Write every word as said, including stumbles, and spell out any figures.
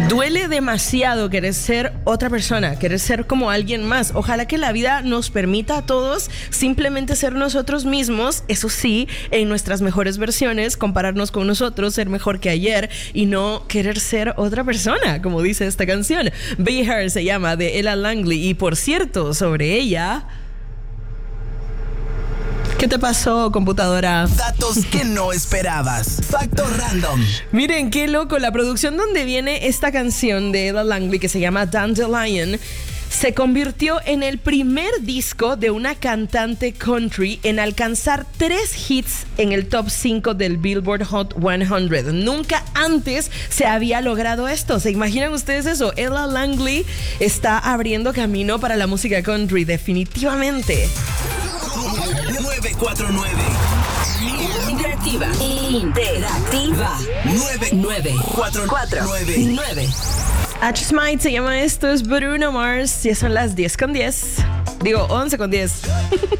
Duele demasiado querer ser otra persona, querer ser como alguien más. Ojalá que la vida nos permita a todos simplemente ser nosotros mismos, eso sí, en nuestras mejores versiones, compararnos con nosotros, ser mejor que ayer y no querer ser otra persona, como dice esta canción. Be Her se llama, de Ella Langley. Y por cierto, sobre ella... ¿Qué te pasó, computadora? Datos que no esperabas. Facto random. Miren, qué loco. La producción donde viene esta canción de Ella Langley, que se llama Dandelion, se convirtió en el primer disco de una cantante country en alcanzar tres hits en el top cinco del Billboard Hot cien. Nunca antes se había logrado esto. ¿Se imaginan ustedes eso? Ella Langley está abriendo camino para la música country, definitivamente. nueve cuatro nueve. Interactiva. Interactiva. nueve nueve cuatro nueve. nueve. H. Smite se llama esto, es Bruno Mars. Ya son las diez con diez. Digo, once con diez.